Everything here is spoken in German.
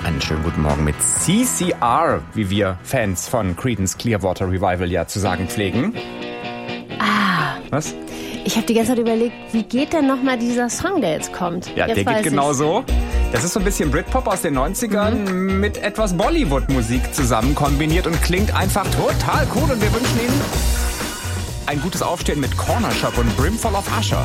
Einen schönen guten Morgen mit CCR, wie wir Fans von Creedence Clearwater Revival ja zu sagen pflegen. Was? Ich habe die ganze Zeit überlegt, wie geht denn nochmal dieser Song, der jetzt kommt? Ja, jetzt der geht genau so. Das ist so ein bisschen Britpop aus den 90ern mit etwas Bollywood-Musik zusammen kombiniert und klingt einfach total cool. Und wir wünschen Ihnen ein gutes Aufstehen mit Corner Shop und Brimful of Usher.